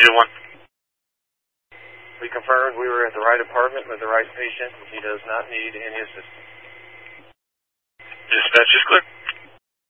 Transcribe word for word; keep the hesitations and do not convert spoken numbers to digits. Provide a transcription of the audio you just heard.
to one. We confirmed we were at the right apartment with the right patient. He does not need any assistance. Dispatch is clear.